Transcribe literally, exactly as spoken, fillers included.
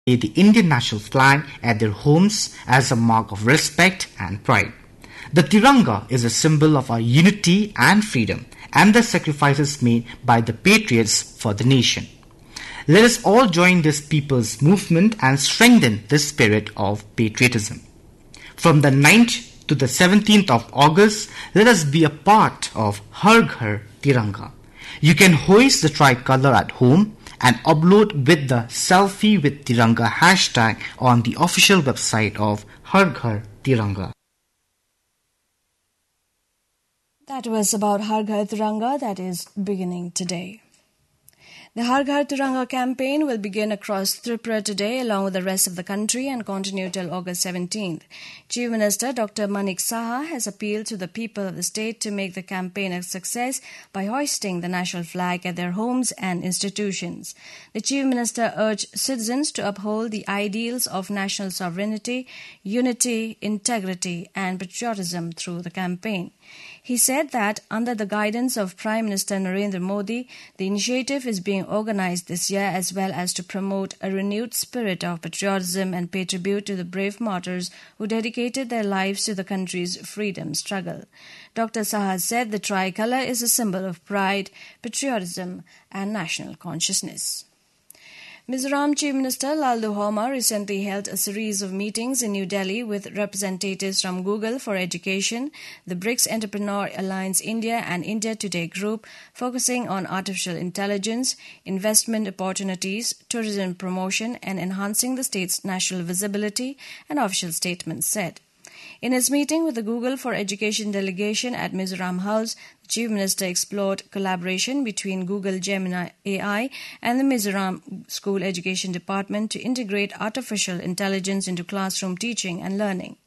the Indian national flag at their homes as a mark of respect and pride. The Tiranga is a symbol of our unity and freedom and the sacrifices made by the patriots for the nation. Let us all join this people's movement and strengthen the spirit of patriotism. From the ninth to the seventeenth of August, let us be a part of Har Ghar Tiranga. You can hoist the tricolor at home and upload with the Selfie with Tiranga hashtag on the official website of Har Ghar Tiranga. That was about Har Ghar Tiranga that is beginning today. The Har Ghar Tiranga campaign will begin across Tripura today along with the rest of the country and continue till August seventeenth. Chief Minister Doctor Manik Saha has appealed to the people of the state to make the campaign a success by hoisting the national flag at their homes and institutions. The Chief Minister urged citizens to uphold the ideals of national sovereignty, unity, integrity and patriotism through the campaign. He said that under the guidance of Prime Minister Narendra Modi, the initiative is being organized this year as well as to promote a renewed spirit of patriotism and pay tribute to the brave martyrs who dedicated their lives to the country's freedom struggle. Doctor Saha said the tricolour is a symbol of pride, patriotism and national consciousness. Mizoram Chief Minister Laldu Homa recently held a series of meetings in New Delhi with representatives from Google for Education, the BRICS Entrepreneur Alliance India and India Today Group, focusing on artificial intelligence, investment opportunities, tourism promotion and enhancing the state's national visibility, an official statement said. In his meeting with the Google for Education delegation at Mizoram House, the Chief Minister explored collaboration between Google Gemini A I and the Mizoram School Education Department to integrate artificial intelligence into classroom teaching and learning.